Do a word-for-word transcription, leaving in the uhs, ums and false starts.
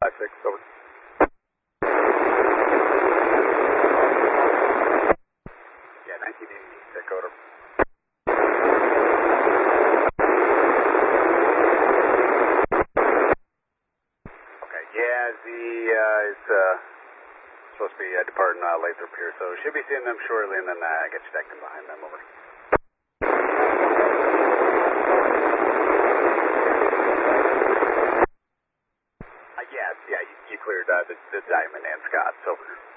five six, over. Yeah, nineteen eighty, Dakota. Okay, yeah, Z uh, is uh, supposed to be uh, departing uh, Lathrop here, so should be seeing them shortly, and then uh, get stacked in behind them, over. Uh, yeah, yeah, you, you cleared uh, the, the Diamond and Scott, so